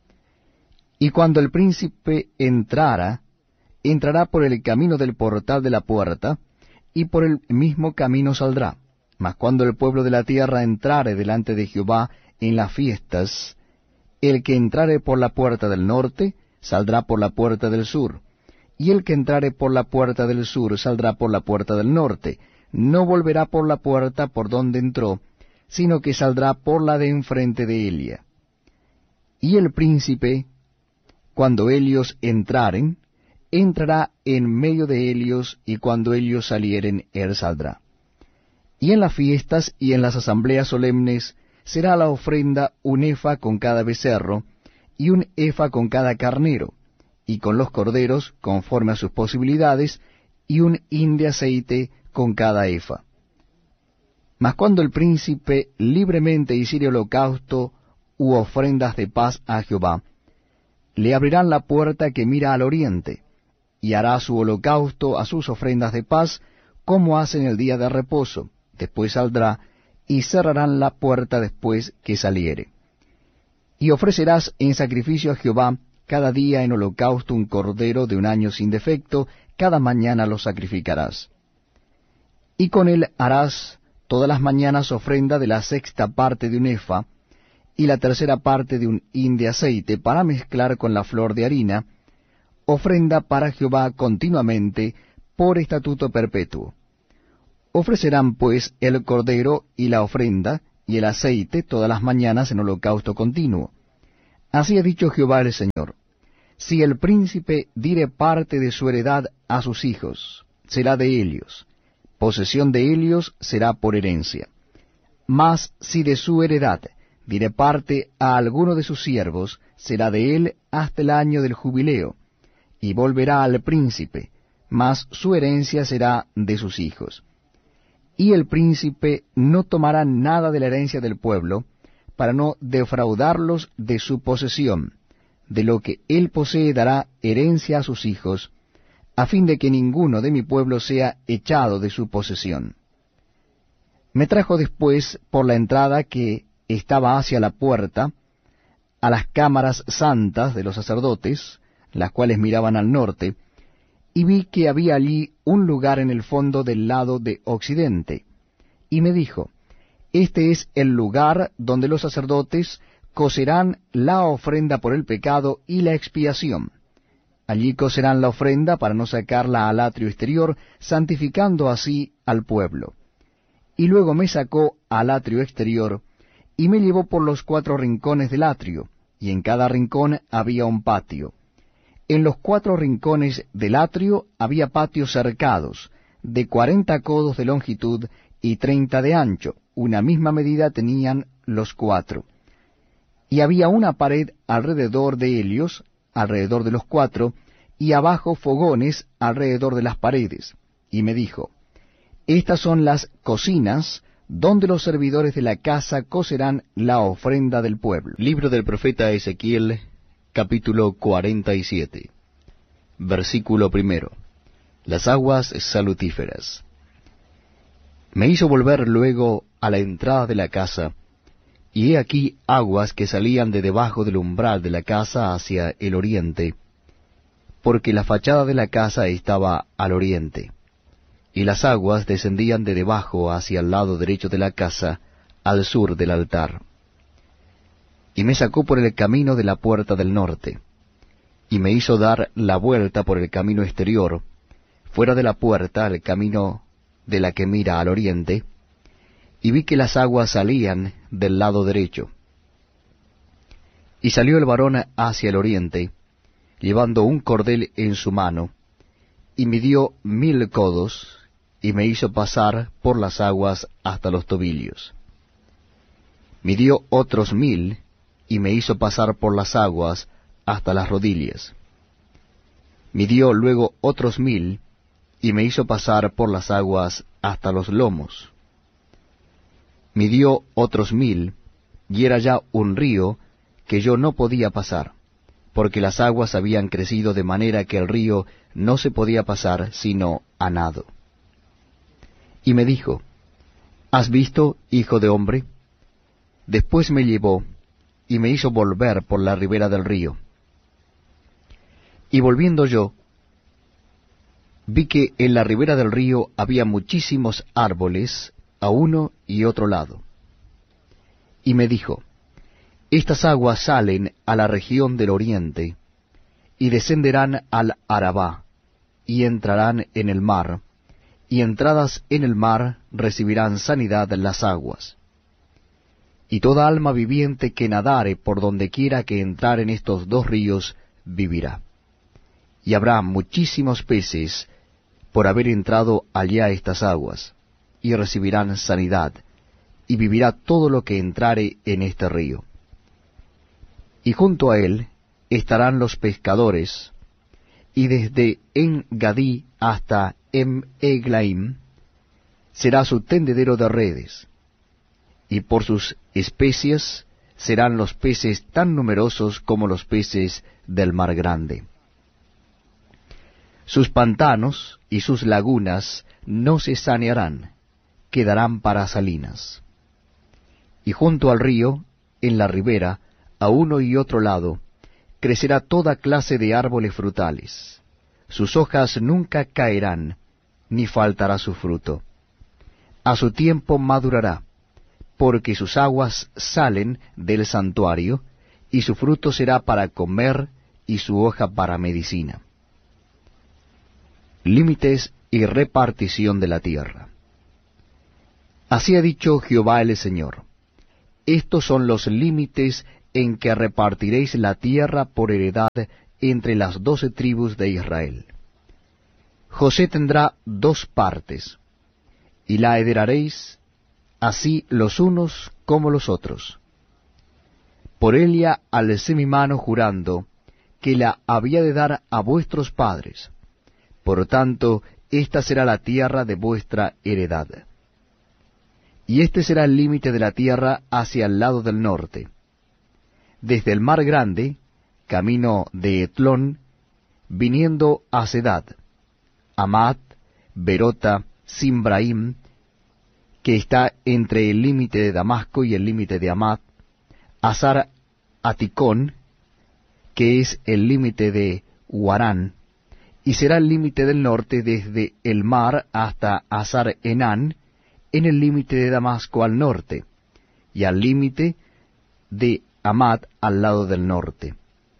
Y cuando el príncipe entrará por el camino del portal de la puerta, y por el mismo camino saldrá. Mas cuando el pueblo de la tierra entrare delante de Jehová en las fiestas, el que entrare por la puerta del norte, saldrá por la puerta del sur, y el que entrare por la puerta del sur, saldrá por la puerta del norte. No volverá por la puerta por donde entró, sino que saldrá por la de enfrente de Elia. Y el príncipe, cuando ellos entraren, entrará en medio de ellos, y cuando ellos salieren, él saldrá. Y en las fiestas y en las asambleas solemnes será la ofrenda un efa con cada becerro, y un efa con cada carnero, y con los corderos, conforme a sus posibilidades, y un hin de aceite con cada efa. Mas cuando el príncipe libremente hiciere holocausto u ofrendas de paz a Jehová, le abrirán la puerta que mira al oriente, y hará su holocausto a sus ofrendas de paz, como hacen el día de reposo. Después saldrá, y cerrarán la puerta después que saliere. Y ofrecerás en sacrificio a Jehová cada día en holocausto un cordero de un año sin defecto, cada mañana lo sacrificarás. Y con él harás todas las mañanas ofrenda de la 6ª parte de un efa, y la 3ª parte de un hin de aceite, para mezclar con la flor de harina, ofrenda para Jehová continuamente por estatuto perpetuo. Ofrecerán pues el cordero y la ofrenda y el aceite todas las mañanas en holocausto continuo. Así ha dicho Jehová el Señor: si el príncipe diere parte de su heredad a sus hijos, será de ellos, posesión de ellos será por herencia. Mas si de su heredad diere parte a alguno de sus siervos, será de él hasta el año del jubileo, y volverá al príncipe, mas su herencia será de sus hijos. Y el príncipe no tomará nada de la herencia del pueblo, para no defraudarlos de su posesión. De lo que él posee dará herencia a sus hijos, a fin de que ninguno de mi pueblo sea echado de su posesión. Me trajo después por la entrada que estaba hacia la puerta, a las cámaras santas de los sacerdotes, las cuales miraban al norte, y vi que había allí un lugar en el fondo del lado de occidente. Y me dijo: este es el lugar donde los sacerdotes cocerán la ofrenda por el pecado y la expiación. Allí cocerán la ofrenda para no sacarla al atrio exterior, santificando así al pueblo. Y luego me sacó al atrio exterior, y me llevó por los 4 rincones del atrio, y en cada rincón había un patio. En los 4 rincones del atrio había patios cercados, de 40 codos de longitud y 30 de ancho, una misma medida tenían los 4. Y había una pared alrededor de ellos, alrededor de los 4, y abajo fogones alrededor de las paredes. Y me dijo: estas son las cocinas donde los servidores de la casa cocerán la ofrenda del pueblo. Libro del profeta Ezequiel, capítulo 47. Versículo 1. Las aguas salutíferas. Me hizo volver luego a la entrada de la casa, y he aquí aguas que salían de debajo del umbral de la casa hacia el oriente, porque la fachada de la casa estaba al oriente, y las aguas descendían de debajo hacia el lado derecho de la casa, al sur del altar. Y me sacó por el camino de la puerta del norte, y me hizo dar la vuelta por el camino exterior, fuera de la puerta al camino de la que mira al oriente, y vi que las aguas salían del lado derecho. Y salió el varón hacia el oriente, llevando un cordel en su mano, y midió 1000 codos, y me hizo pasar por las aguas hasta los tobillos. Midió otros 1000, y me hizo pasar por las aguas hasta las rodillas. Midió luego otros 1000, y me hizo pasar por las aguas hasta los lomos. Midió otros 1000, y era ya un río que yo no podía pasar, porque las aguas habían crecido de manera que el río no se podía pasar sino a nado. Y me dijo: ¿has visto, hijo de hombre? Después me llevó, y me hizo volver por la ribera del río. Y volviendo yo, vi que en la ribera del río había muchísimos árboles a uno y otro lado. Y me dijo: estas aguas salen a la región del oriente, y descenderán al Arabá, y entrarán en el mar, y entradas en el mar recibirán sanidad las aguas. Y toda alma viviente que nadare por donde quiera que entrar en estos 2 ríos vivirá. Y habrá muchísimos peces por haber entrado allá estas aguas, y recibirán sanidad, y vivirá todo lo que entrare en este río. Y junto a él estarán los pescadores, y desde En-Gadí hasta Eglaim será su tendedero de redes, y por sus especies serán los peces tan numerosos como los peces del mar grande. Sus pantanos y sus lagunas no se sanearán, quedarán para salinas. Y junto al río, en la ribera, a uno y otro lado, crecerá toda clase de árboles frutales. Sus hojas nunca caerán, ni faltará su fruto. A su tiempo madurará, porque sus aguas salen del santuario, y su fruto será para comer, y su hoja para medicina. límites y repartición de la tierra. Así ha dicho Jehová el Señor: estos son los límites en que repartiréis la tierra por heredad entre las 12 tribus de Israel. José tendrá 2 partes, y la heredaréis así los unos como los otros. Por ella alcé mi mano jurando que la había de dar a vuestros padres. Por tanto, esta será la tierra de vuestra heredad. Y este será el límite de la tierra hacia el lado del norte. Desde el mar grande, camino de Etlón, viniendo a Sedad, Amat, Berota, Simbraim, que está entre el límite de Damasco y el límite de Amat, Hazar Aticón, que es el límite de Huarán, y será el límite del norte desde el mar hasta Hazar Enán, en el límite de Damasco al norte, y al límite de Amat al lado del norte.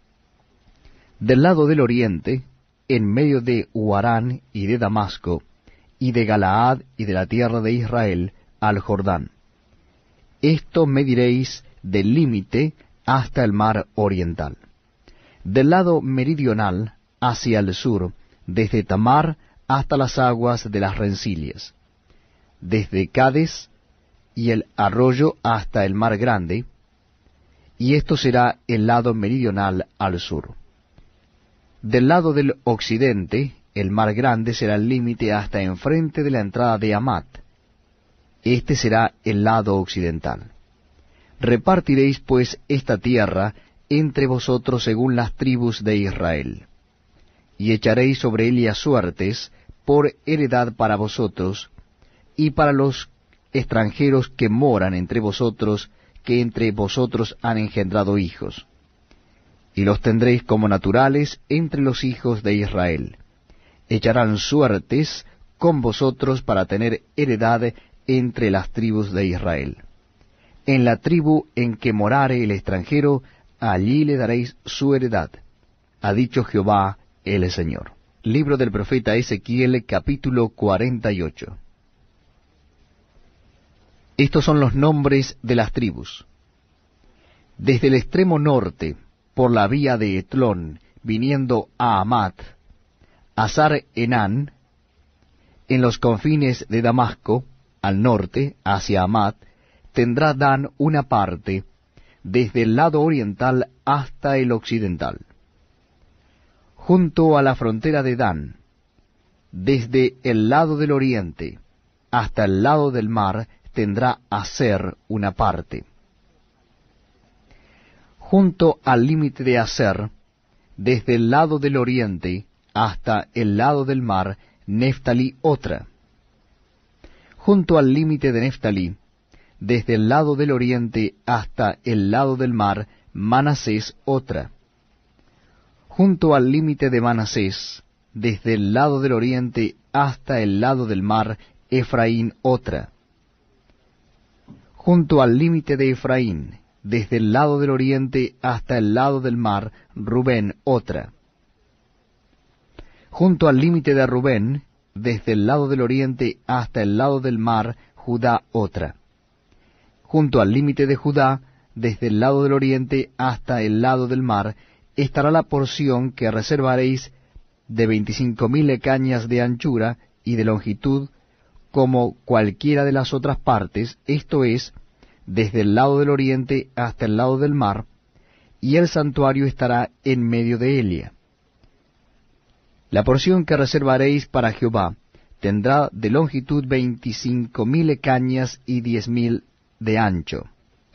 Del lado del oriente, en medio de Huarán y de Damasco, y de Galaad y de la tierra de Israel, al Jordán. Esto mediréis del límite hasta el mar oriental. Del lado meridional hacia el sur, desde Tamar hasta las aguas de las rencillas, desde Cades y el arroyo hasta el mar grande, y esto será el lado meridional al sur. Del lado del occidente, el mar grande será el límite hasta enfrente de la entrada de Amat. Este será el lado occidental. Repartiréis pues esta tierra entre vosotros según las tribus de Israel, y echaréis sobre ella suertes por heredad para vosotros, y para los extranjeros que moran entre vosotros, que entre vosotros han engendrado hijos. Y los tendréis como naturales entre los hijos de Israel. Echarán suertes con vosotros para tener heredad entre las tribus de Israel. En la tribu en que morare el extranjero, allí le daréis su heredad, ha dicho Jehová el Señor. Libro del profeta Ezequiel, capítulo 48. Estos son los nombres de las tribus. Desde el extremo norte, por la vía de Etlón, viniendo a Amat, Hazar Enán, en los confines de Damasco, al norte, hacia Amat, tendrá Dan una parte, desde el lado oriental hasta el occidental. Junto a la frontera de Dan, desde el lado del oriente hasta el lado del mar, tendrá Aser una parte. Junto al límite de Aser, desde el lado del oriente hasta el lado del mar, Neftalí otra. Junto al límite de Neftalí, desde el lado del oriente hasta el lado del mar, Manasés otra. Junto al límite de Manasés, desde el lado del oriente hasta el lado del mar, Efraín otra. Junto al límite de Efraín, desde el lado del oriente hasta el lado del mar, Rubén otra. Junto al límite de Rubén, desde el lado del oriente hasta el lado del mar, Judá otra. Junto al límite de Judá, desde el lado del oriente hasta el lado del mar, estará la porción que reservaréis de 25,000 cañas de anchura y de longitud, como cualquiera de las otras partes, esto es, desde el lado del oriente hasta el lado del mar, y el santuario estará en medio de ella. La porción que reservaréis para Jehová tendrá de longitud 25,000 cañas y 10,000 de ancho.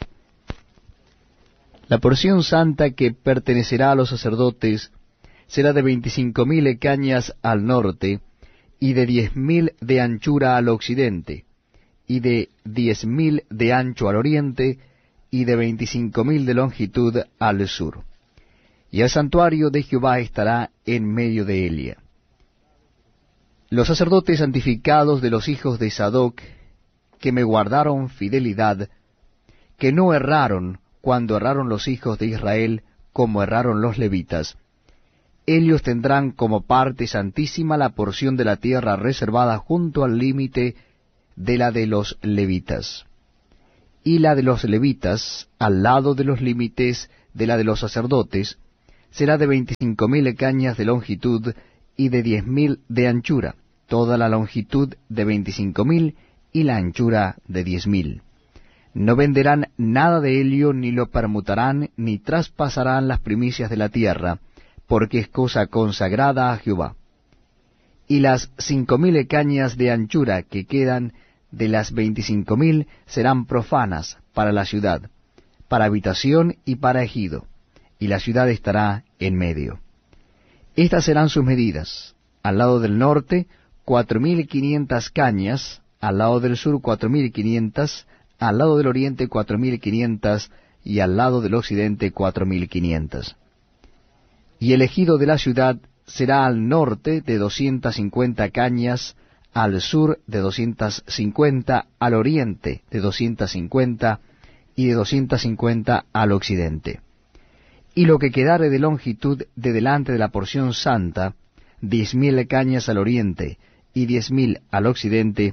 La porción santa que pertenecerá a los sacerdotes será de 25,000 cañas al norte, y de 10,000 de anchura al occidente, y de 10,000 de ancho al oriente, y de 25,000 de longitud al sur. Y el santuario de Jehová estará en medio de ella. Los sacerdotes santificados de los hijos de Sadoc, que me guardaron fidelidad, que no erraron cuando erraron los hijos de Israel, como erraron los levitas, ellos tendrán como parte santísima la porción de la tierra reservada junto al límite de la de los levitas, y la de los levitas, al lado de los límites de la de los sacerdotes, será de 25,000 cañas de longitud y de 10,000 de anchura, toda la longitud de 25,000 y la anchura de 10,000. No venderán nada de ello, ni lo permutarán, ni traspasarán las primicias de la tierra, porque es cosa consagrada a Jehová. Y las 5,000 cañas de anchura que quedan de las 25,000 serán profanas para la ciudad, para habitación y para ejido, y la ciudad estará en medio. Estas serán sus medidas: al lado del norte 4,500 cañas, al lado del sur 4,500, al lado del oriente 4,500, y al lado del occidente 4,500. Y el ejido de la ciudad será al norte de 250 cañas, al sur de 250, al oriente de 250, y de 250 al occidente. Y lo que quedare de longitud de delante de la porción santa, 10,000 cañas al oriente, y 10,000 al occidente,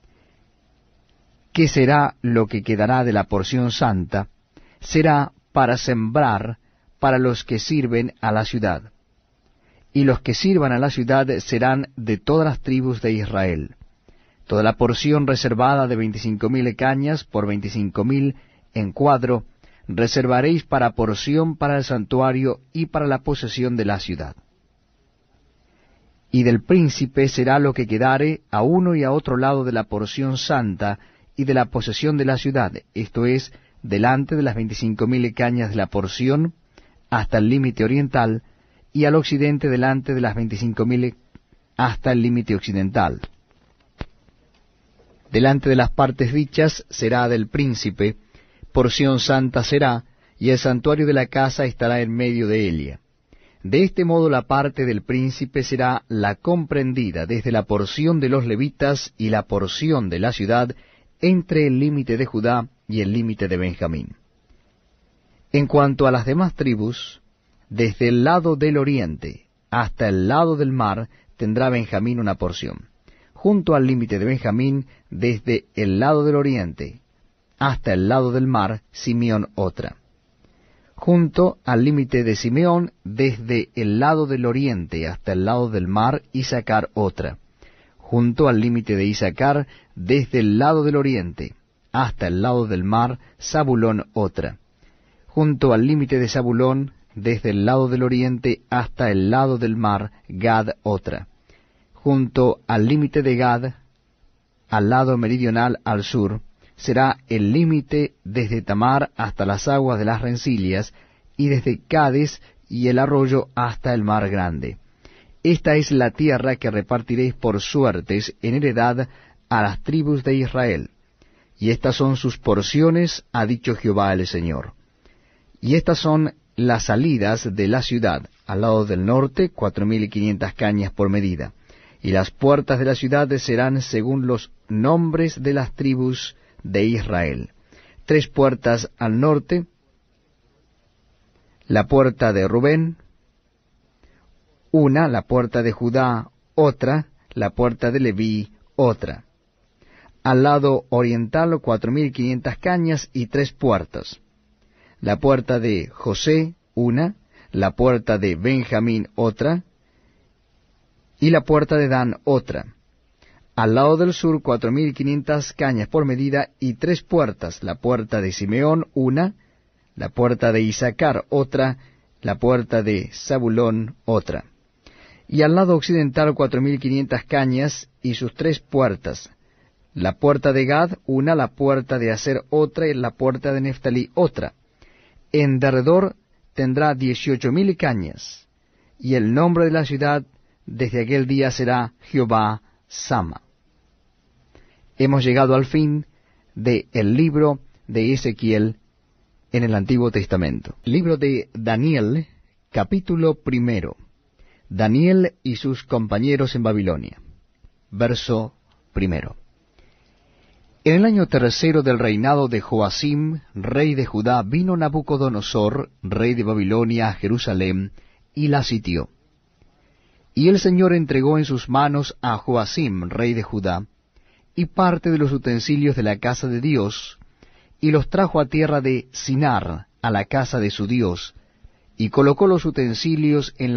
que será lo que quedará de la porción santa, será para sembrar para los que sirven a la ciudad. Y los que sirvan a la ciudad serán de todas las tribus de Israel. Toda la porción reservada de 25,000 cañas por 25,000 en cuadro, reservaréis para porción para el santuario y para la posesión de la ciudad. Y del príncipe será lo que quedare a uno y a otro lado de la porción santa y de la posesión de la ciudad, esto es, delante de las 25,000 cañas de la porción, hasta el límite oriental, y al occidente delante de las 25,000 hasta el límite occidental. Delante de las partes dichas será del príncipe, porción santa será, y el santuario de la casa estará en medio de ella. De este modo la parte del príncipe será la comprendida desde la porción de los levitas y la porción de la ciudad entre el límite de Judá y el límite de Benjamín. En cuanto a las demás tribus, desde el lado del oriente hasta el lado del mar tendrá Benjamín una porción. Junto al límite de Benjamín, desde el lado del oriente hasta el lado del mar, Simeón otra. Junto al límite de Simeón, desde el lado del oriente hasta el lado del mar, Isacar otra. Junto al límite de Isacar, desde el lado del oriente hasta el lado del mar, Zabulón otra. Junto al límite de Zabulón, desde el lado del oriente hasta el lado del mar, Gad otra. Junto al límite de Gad, al lado meridional al sur, será el límite desde Tamar hasta las aguas de las rencillas, y desde Cades y el arroyo hasta el mar grande. Esta es la tierra que repartiréis por suertes en heredad a las tribus de Israel. Y estas son sus porciones, ha dicho Jehová el Señor. Y estas son las salidas de la ciudad: al lado del norte 4,500 cañas por medida. Y las puertas de la ciudad serán según los nombres de las tribus de Israel. 3 puertas al norte: la puerta de Rubén, una; la puerta de Judá, otra; la puerta de Leví, otra. Al lado oriental 4,500 cañas y 3 puertas. La puerta de José, una; la puerta de Benjamín, otra; y la puerta de Dan, otra. Al lado del sur 4,500 cañas por medida y 3 puertas: la puerta de Simeón, una; la puerta de Isacar, otra; la puerta de Zabulón, otra. Y al lado occidental 4,500 cañas y sus 3 puertas: la puerta de Gad, una; la puerta de Aser, otra; y la puerta de Neftalí, otra. En derredor tendrá 18,000 cañas, y el nombre de la ciudad desde aquel día será Jehová Sama. Hemos llegado al fin del libro de Ezequiel en el Antiguo Testamento. Libro de Daniel, capítulo 1. Daniel y sus compañeros en Babilonia. Verso 1. En el año 3 del reinado de Joacim, rey de Judá, vino Nabucodonosor, rey de Babilonia, a Jerusalén, y la sitió. Y el Señor entregó en sus manos a Joacim, rey de Judá, y parte de los utensilios de la casa de Dios, y los trajo a tierra de Sinar, a la casa de su Dios, y colocó los utensilios en